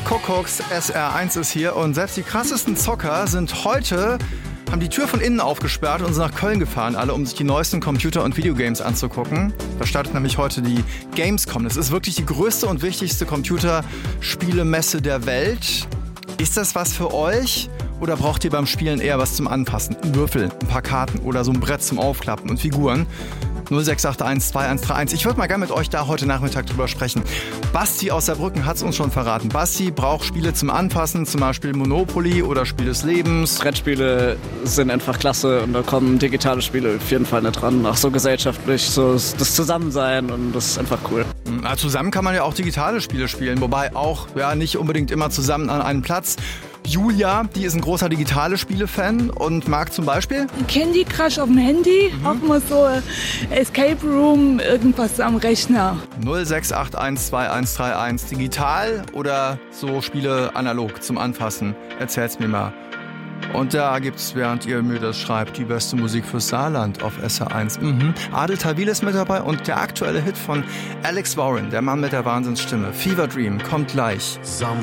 Kuckucks, SR1 ist hier und selbst die krassesten Zocker haben die Tür von innen aufgesperrt und sind nach Köln gefahren, alle, um sich die neuesten Computer- und Videogames anzugucken. Da startet nämlich heute die Gamescom. Das ist wirklich die größte und wichtigste Computerspielemesse der Welt. Ist das was für euch? Oder braucht ihr beim Spielen eher was zum Anfassen? Ein Würfel, ein paar Karten oder so ein Brett zum Aufklappen und Figuren? 0681 2131. Ich würde mal gerne mit euch da heute Nachmittag drüber sprechen. Basti aus Saarbrücken hat es uns schon verraten. Basti braucht Spiele zum Anfassen, zum Beispiel Monopoly oder Spiel des Lebens. Brettspiele sind einfach klasse und da kommen digitale Spiele auf jeden Fall nicht dran. Auch so gesellschaftlich, so das Zusammensein und das ist einfach cool. Na, zusammen kann man ja auch digitale Spiele spielen, wobei auch nicht unbedingt immer zusammen an einem Platz. Julia, die ist ein großer digitale Spiele-Fan und mag zum Beispiel Candy Crush auf dem Handy, auch mal so Escape Room, irgendwas am Rechner. 0681 2131. Digital oder so Spiele analog zum Anfassen? Erzähl's mir mal. Und da gibt's, während ihr mir das schreibt, die beste Musik fürs Saarland auf SR1. Adel Tawil ist mit dabei und der aktuelle Hit von Alex Warren, der Mann mit der Wahnsinnsstimme. Fever Dream kommt gleich.